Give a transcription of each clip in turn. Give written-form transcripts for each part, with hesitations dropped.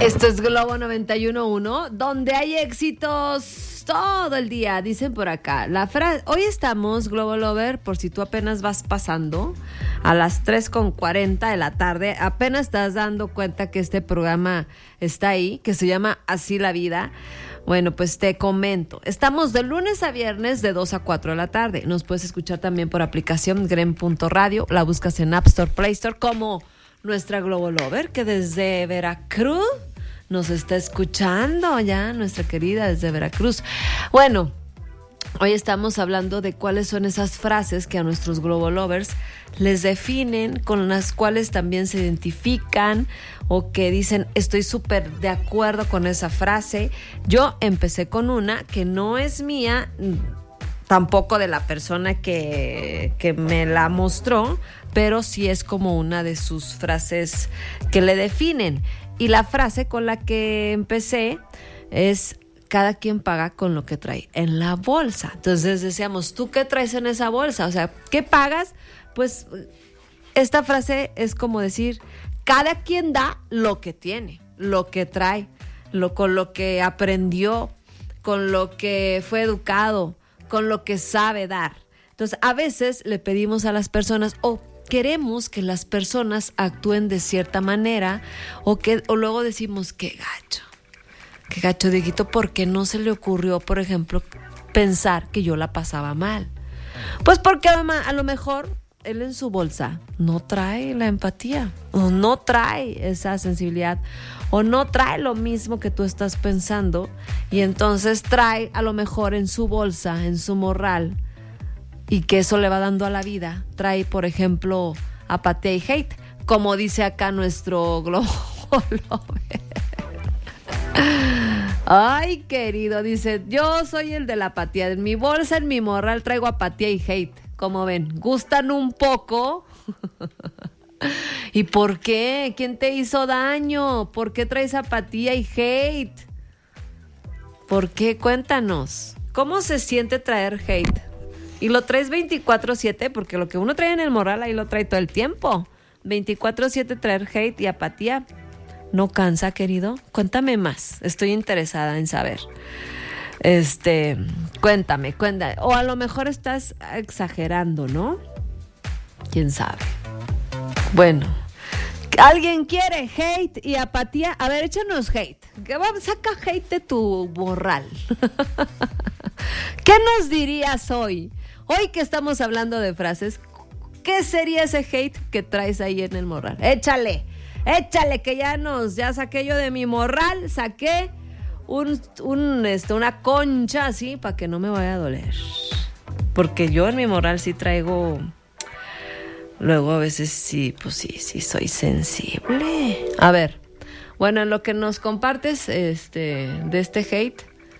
Esto es Globo 91.1, donde hay éxitos todo el día, dicen por acá. Hoy estamos, Globo Lover, por si tú apenas vas pasando, a las 3:40 de la tarde, apenas estás dando cuenta que este programa está ahí, que se llama Así la Vida. Bueno, pues te comento, estamos de lunes a viernes de 2 a 4 de la tarde. Nos puedes escuchar también por aplicación Gren.radio, la buscas en App Store, Play Store, como nuestra Globo Lover, que desde Veracruz nos está escuchando ya, nuestra querida desde Veracruz. Bueno, hoy estamos hablando de cuáles son esas frases que a nuestros Globo Lovers les definen, con las cuales también se identifican o que dicen, estoy súper de acuerdo con esa frase. Yo empecé con una que no es mía, tampoco de la persona que me la mostró, pero sí es como una de sus frases que le definen. Y la frase con la que empecé es: cada quien paga con lo que trae en la bolsa. Entonces decíamos, ¿tú qué traes en esa bolsa? O sea, ¿qué pagas? Pues esta frase es como decir, cada quien da lo que tiene, lo que trae, con lo que aprendió, con lo que fue educado, con lo que sabe dar. Entonces, a veces le pedimos a las personas o queremos que las personas actúen de cierta manera o luego decimos, qué gacho, Dieguito, porque no se le ocurrió, por ejemplo, pensar que yo la pasaba mal. Pues porque a lo mejor él en su bolsa no trae la empatía, o no trae esa sensibilidad, o no trae lo mismo que tú estás pensando, y entonces trae a lo mejor en su bolsa, en su morral, y que eso le va dando a la vida. Trae, por ejemplo, apatía y hate, como dice acá nuestro Globo Lover. Ay, querido, dice, yo soy el de la apatía. En mi bolsa, en mi morral, traigo apatía y hate. Como ven, gustan un poco. ¿Y por qué? ¿Quién te hizo daño? ¿Por qué traes apatía y hate? ¿Por qué? Cuéntanos. ¿Cómo se siente traer hate? Y lo traes 24/7, porque lo que uno trae en el morral, ahí lo trae todo el tiempo. 24/7 traer hate y apatía. ¿No cansa, querido? Cuéntame más. Estoy interesada en saber. Cuéntame. O a lo mejor estás exagerando, ¿no? ¿Quién sabe? Bueno, ¿alguien quiere hate y apatía? A ver, échanos hate. Saca hate de tu morral. ¿Qué nos dirías hoy? Hoy que estamos hablando de frases, ¿qué sería ese hate que traes ahí en el morral? Échale, que ya saqué yo de mi morral, saqué una concha así para que no me vaya a doler. Porque yo en mi morral sí traigo, luego a veces sí, pues sí soy sensible. A ver, bueno, en lo que nos compartes de este hate,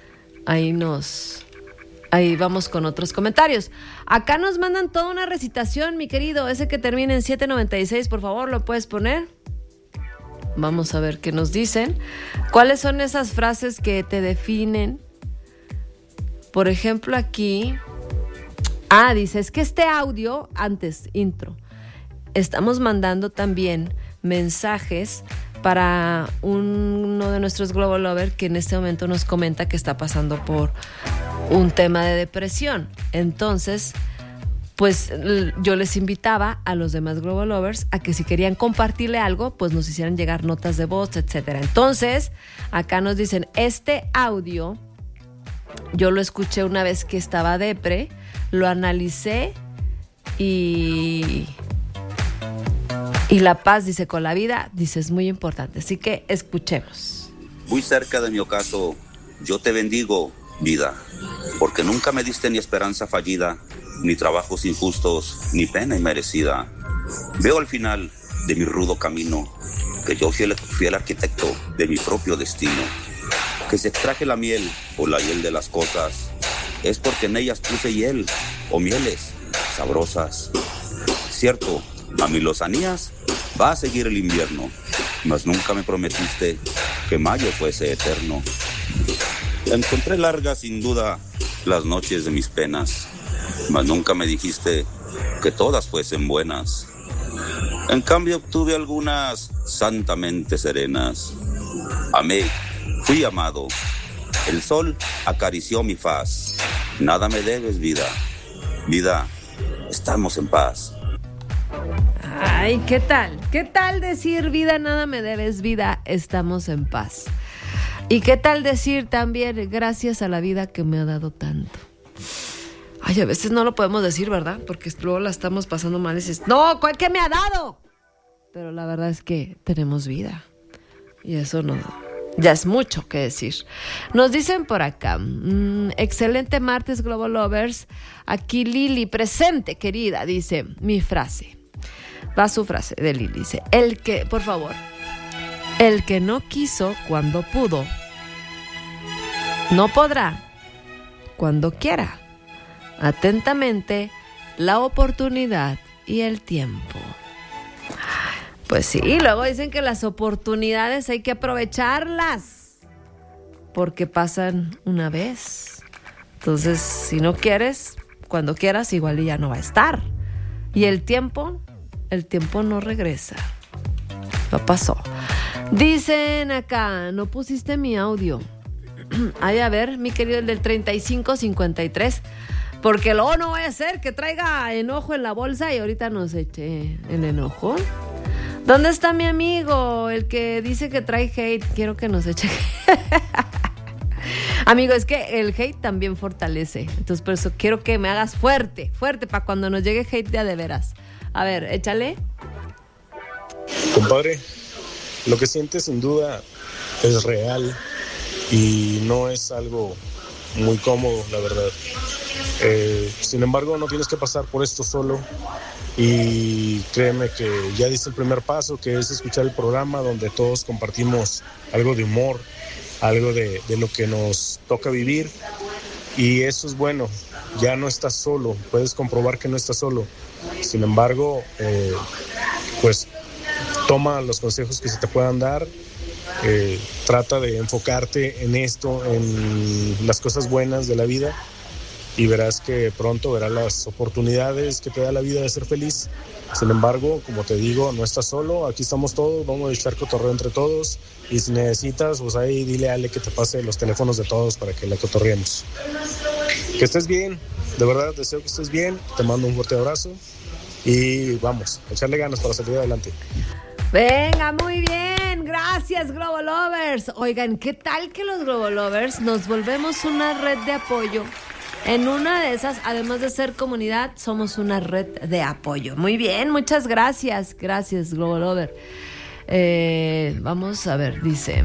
ahí vamos con otros comentarios. Acá nos mandan toda una recitación, mi querido. Ese que termina en 796, por favor, ¿lo puedes poner? Vamos a ver qué nos dicen. ¿Cuáles son esas frases que te definen? Por ejemplo, aquí... dice, es que este audio, antes, intro, estamos mandando también mensajes para uno de nuestros Global Lover que en este momento nos comenta que está pasando por un tema de depresión. Entonces, pues yo les invitaba a los demás Global Lovers a que si querían compartirle algo, pues nos hicieran llegar notas de voz, etcétera. Entonces, acá nos dicen, este audio yo lo escuché una vez que estaba depre, lo analicé y la paz, dice, con la vida, dice, es muy importante. Así que escuchemos. Muy cerca de mi ocaso, yo te bendigo, vida, porque nunca me diste ni esperanza fallida, ni trabajos injustos, ni pena inmerecida. Veo al final de mi rudo camino que yo fui el arquitecto de mi propio destino. Que se extraje la miel o la hiel de las cosas, es porque en ellas puse hiel o mieles sabrosas. Cierto, a mi lozanías va a seguir el invierno, mas nunca me prometiste que mayo fuese eterno. Encontré largas sin duda las noches de mis penas, mas nunca me dijiste que todas fuesen buenas. En cambio obtuve algunas santamente serenas, Amé, fui amado. El sol acarició mi faz. Nada me debes, vida. Vida, estamos en paz. Ay, ¿qué tal? ¿Qué tal decir vida, nada me debes, vida, estamos en paz? ¿Y qué tal decir también gracias a la vida que me ha dado tanto? Ay, a veces no lo podemos decir, ¿verdad? Porque luego la estamos pasando mal y dices, no, ¿cuál que me ha dado? Pero la verdad es que tenemos vida. Y eso no, ya es mucho que decir. Nos dicen por acá, excelente martes, Global Lovers. Aquí Lili, presente, querida, dice mi frase. Va su frase de Lili, dice, por favor, el que no quiso cuando pudo, no podrá cuando quiera. Atentamente, la oportunidad y el tiempo. Pues sí, luego dicen que las oportunidades hay que aprovecharlas porque pasan una vez. Entonces, si no quieres, cuando quieras, igual ya no va a estar. Y el tiempo no regresa. No pasó. Dicen acá, no pusiste mi audio. Ay, a ver, mi querido, el del 3553, porque luego no vaya a ser que traiga enojo en la bolsa y ahorita nos eche el enojo. ¿Dónde está mi amigo? El que dice que trae hate. Quiero que nos eche. Amigo, es que el hate también fortalece. Entonces, por eso quiero que me hagas fuerte para cuando nos llegue hate de veras. A ver, échale. Compadre, lo que sientes sin duda es real y no es algo muy cómodo, la verdad. Sin embargo, no tienes que pasar por esto solo. Y créeme que ya diste el primer paso, que es escuchar el programa donde todos compartimos algo de humor, algo de lo que nos toca vivir. Y eso es bueno, ya no estás solo, puedes comprobar que no estás solo. Sin embargo, pues toma los consejos que se te puedan dar, trata de enfocarte en esto, en las cosas buenas de la vida. Y verás que pronto verás las oportunidades que te da la vida de ser feliz. Sin embargo, como te digo, no estás solo, aquí estamos todos, vamos a echar cotorreo entre todos. Y si necesitas, pues ahí dile a Ale que te pase los teléfonos de todos para que la cotorreemos. Que estés bien, de verdad deseo que estés bien, te mando un fuerte abrazo y vamos, a echarle ganas para salir adelante. Venga, muy bien, gracias Global Lovers. Oigan, ¿qué tal que los Global Lovers nos volvemos una red de apoyo? En una de esas, además de ser comunidad, somos una red de apoyo. Muy bien, muchas gracias. Gracias, Global Lover. Vamos a ver, dice...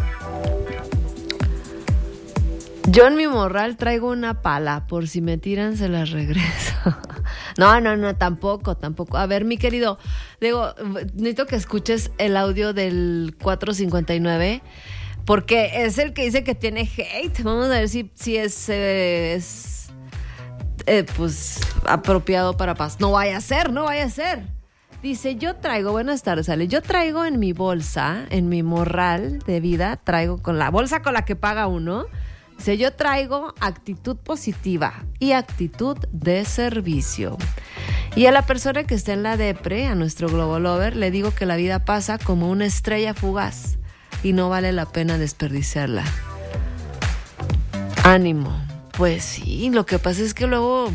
Yo en mi morral traigo una pala, por si me tiran se las regreso. No, tampoco. A ver, mi querido, digo, necesito que escuches el audio del 459... porque es el que dice que tiene hate. Vamos a ver si es pues apropiado para paz. No vaya a ser. Dice, buenas tardes, Ale. Yo traigo en mi bolsa, en mi morral de vida, traigo con la bolsa con la que paga uno. Dice, yo traigo actitud positiva y actitud de servicio. Y a la persona que está en la depre, a nuestro Global Lover, le digo que la vida pasa como una estrella fugaz y no vale la pena desperdiciarla. Ánimo. Pues sí, lo que pasa es que luego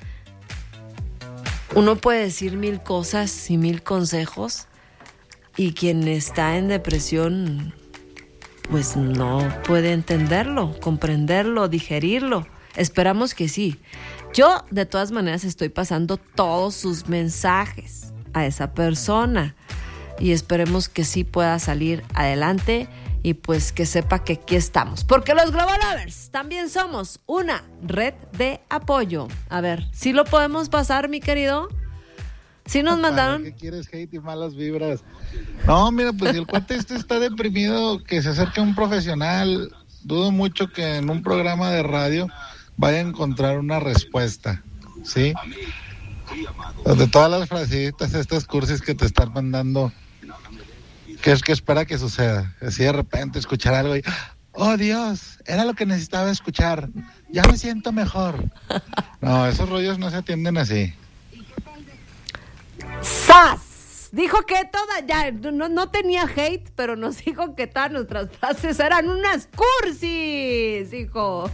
uno puede decir 1000 cosas y 1000 consejos y quien está en depresión pues no puede entenderlo, comprenderlo, digerirlo. Esperamos que sí. Yo de todas maneras estoy pasando todos sus mensajes a esa persona y esperemos que sí pueda salir adelante y pues que sepa que aquí estamos. Porque los Global Lovers también somos una red de apoyo. A ver, ¿sí lo podemos pasar, mi querido? ¿Sí nos mandaron? ¿Qué quieres, hate y malas vibras? No, mira, pues si el cuate está deprimido, que se acerque a un profesional. Dudo mucho que en un programa de radio vaya a encontrar una respuesta, ¿sí? De todas las frasecitas, estas cursis que te están mandando, ¿qué es que espera que suceda? Así de repente escuchar algo y, oh Dios, era lo que necesitaba escuchar, ya me siento mejor. No, esos rollos no se atienden así. ¡Sas! dijo que no tenía hate, pero nos dijo que todas nuestras frases eran unas cursis, hijo.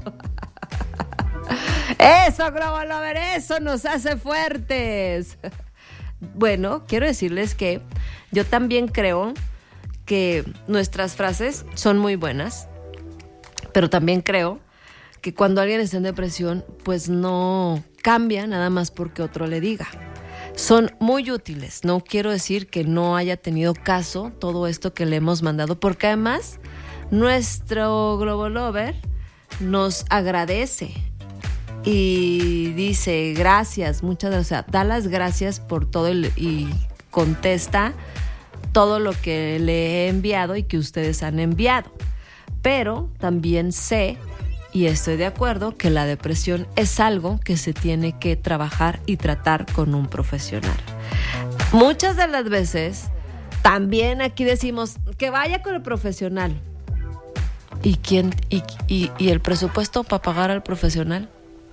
Eso, Globo Lover, eso nos hace fuertes. Bueno, quiero decirles que yo también creo que nuestras frases son muy buenas, pero también creo que cuando alguien está en depresión, pues no cambia nada más porque otro le diga. Son muy útiles. No quiero decir que no haya tenido caso todo esto que le hemos mandado, porque además nuestro Globo Lover nos agradece y dice gracias, muchas gracias, o sea, da las gracias por todo y contesta todo lo que le he enviado y que ustedes han enviado. Pero también sé y estoy de acuerdo que la depresión es algo que se tiene que trabajar y tratar con un profesional. Muchas de las veces también aquí decimos que vaya con el profesional. ¿Y quién y el presupuesto para pagar al profesional?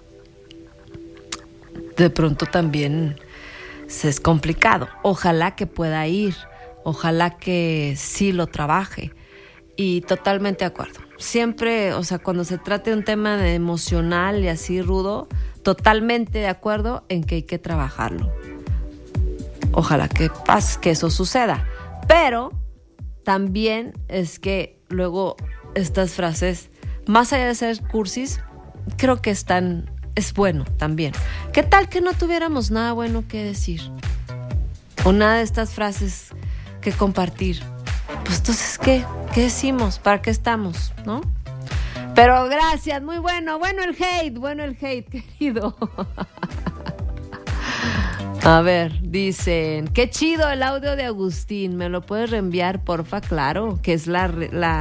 De pronto también es complicado. Ojalá que pueda ir, ojalá que sí lo trabaje. Y totalmente de acuerdo. Siempre, o sea, cuando se trate de un tema de emocional y así rudo, totalmente de acuerdo en que hay que trabajarlo. Ojalá que pase, que eso suceda. Pero también es que luego estas frases, más allá de ser cursis, creo que es bueno también. ¿Qué tal que no tuviéramos nada bueno que decir? O nada de estas frases que compartir. Pues entonces, ¿qué decimos? ¿Para qué estamos? ¿No? Pero gracias, muy bueno el hate, querido. A ver, dicen, qué chido el audio de Agustín, ¿me lo puedes reenviar, porfa? Claro, que es la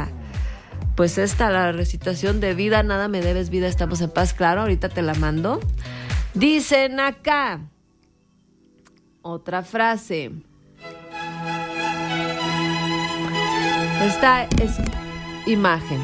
recitación de vida, nada me debes, vida, estamos en paz, claro, ahorita te la mando. Dicen acá, otra frase. Esta es imagen.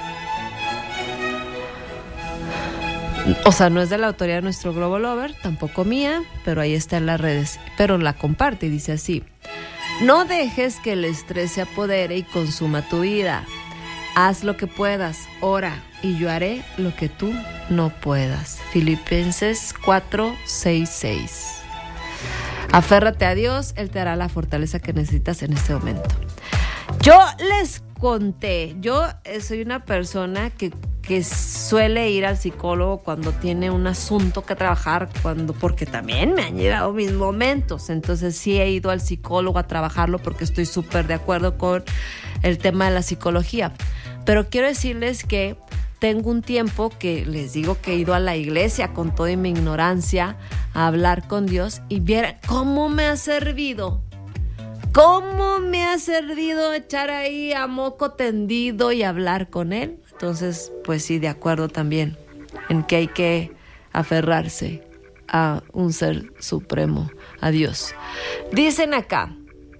O sea, no es de la autoría de nuestro Globo Lover, tampoco mía, pero ahí está en las redes. Pero la comparte y dice así: no dejes que el estrés se apodere y consuma tu vida. Haz lo que puedas, ora, y yo haré lo que tú no puedas. Filipenses 4:6. Aférrate a Dios, Él te dará la fortaleza que necesitas en este momento. Yo les conté, yo soy una persona que suele ir al psicólogo cuando tiene un asunto que trabajar, porque también me han llegado mis momentos. Entonces sí he ido al psicólogo a trabajarlo porque estoy súper de acuerdo con el tema de la psicología. Pero quiero decirles que tengo un tiempo que les digo que he ido a la iglesia con toda mi ignorancia a hablar con Dios y vieran cómo me ha servido. ¿Cómo me ha servido echar ahí a moco tendido y hablar con Él? Entonces, pues sí, de acuerdo también en que hay que aferrarse a un ser supremo, a Dios. Dicen acá,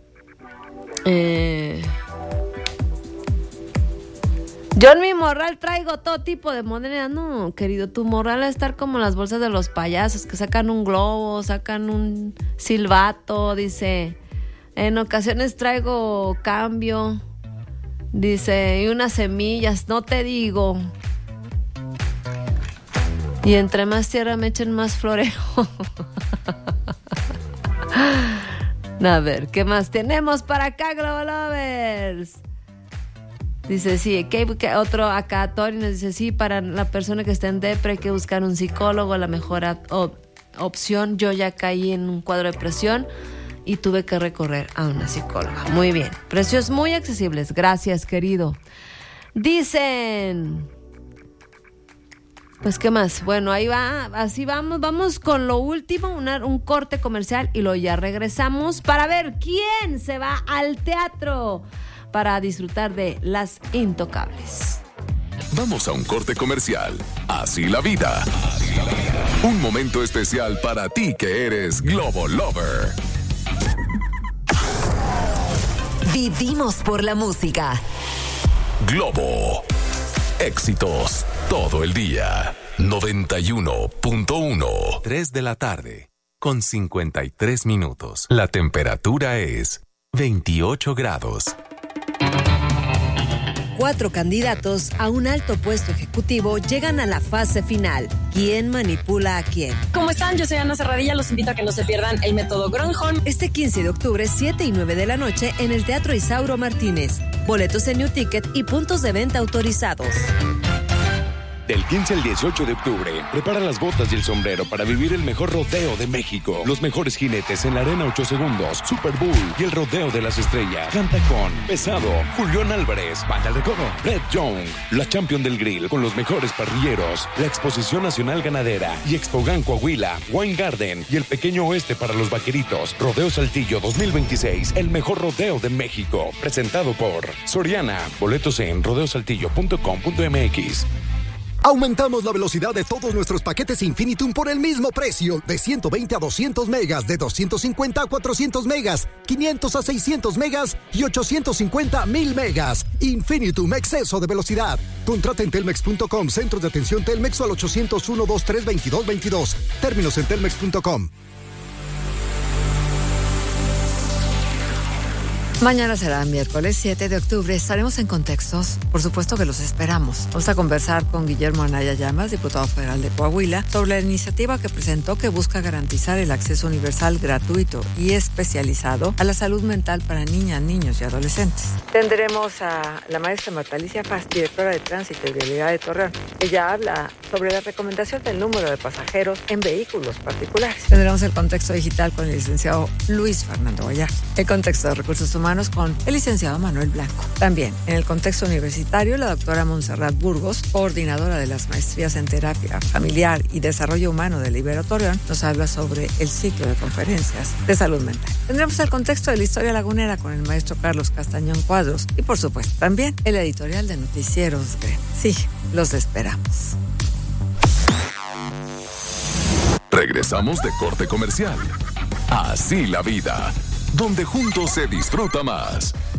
yo en mi morral traigo todo tipo de moneda. No, querido, tu morral va a estar como las bolsas de los payasos que sacan un globo, sacan un silbato, dice... En ocasiones traigo cambio, dice, y unas semillas, no te digo. Y entre más tierra me echen más florejo. A ver, ¿qué más tenemos para acá, Globo Lovers? Dice, sí, que otro acá, Tori nos dice, sí, para la persona que está en depre hay que buscar un psicólogo, la mejor opción. Yo ya caí en un cuadro de depresión y tuve que recorrer a una psicóloga. Muy bien, precios muy accesibles. Gracias, querido. Dicen, pues, ¿qué más? Bueno, ahí va, así vamos con lo último, un corte comercial y luego ya regresamos para ver quién se va al teatro para disfrutar de Las Intocables. Vamos a un corte comercial. Así la vida. Un momento especial para ti que eres Globo Lover. Vivimos por la música. Globo. Éxitos todo el día. 91.1. 3 de la tarde. 8:53. La temperatura es 28 grados. 4 candidatos a un alto puesto ejecutivo llegan a la fase final. ¿Quién manipula a quién? ¿Cómo están? Yo soy Ana Serradilla. Los invito a que no se pierdan el método Gronholm. Este 15 de octubre, 7 y 9 de la noche, en el Teatro Isauro Martínez. Boletos en New Ticket y puntos de venta autorizados. Del 15 al 18 de octubre, prepara las botas y el sombrero para vivir el mejor rodeo de México. Los mejores jinetes en la Arena 8 Segundos, Super Bowl y el Rodeo de las Estrellas. Canta con Pesado, Julián Álvarez, Banda El Recodo, Brett Young, la Champion del Grill con los mejores parrilleros, la Exposición Nacional Ganadera y Expogan Coahuila, Wine Garden y el Pequeño Oeste para los Vaqueritos. Rodeo Saltillo 2026, el mejor rodeo de México. Presentado por Soriana. Boletos en rodeosaltillo.com.mx. Aumentamos la velocidad de todos nuestros paquetes Infinitum por el mismo precio, de 120 a 200 megas, de 250 a 400 megas, 500 a 600 megas y 850 a 1000 megas. Infinitum, exceso de velocidad. Contrata en telmex.com, centros de atención Telmex o al 801-232-2222. Términos en telmex.com. Mañana será miércoles 7 de octubre. Estaremos en Contextos. Por supuesto que los esperamos. Vamos a conversar con Guillermo Anaya Llamas, diputado federal de Coahuila, sobre la iniciativa que presentó que busca garantizar el acceso universal, gratuito y especializado a la salud mental para niñas, niños y adolescentes. Tendremos a la maestra Marta Alicia Paz, directora de Tránsito y Vialidad de Torreón. Ella habla sobre la recomendación del número de pasajeros en vehículos particulares. Tendremos el contexto digital con el licenciado Luis Fernando Gallardo. El contexto de recursos humanos con el licenciado Manuel Blanco. También, en el contexto universitario, la doctora Montserrat Burgos, coordinadora de las maestrías en terapia familiar y desarrollo humano del Ibero Torreón, nos habla sobre el ciclo de conferencias de salud mental. Tendremos el contexto de la historia lagunera con el maestro Carlos Castañón Cuadros y, por supuesto, también el editorial de Noticieros Grem. Sí, los esperamos. Regresamos de corte comercial. Así la vida, donde juntos se disfruta más.